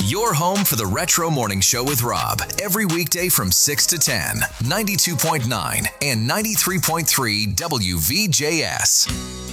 Your home for the Retro Morning Show with Rob. Every weekday from 6 to 10. 92.9 and 93.3 WVJS.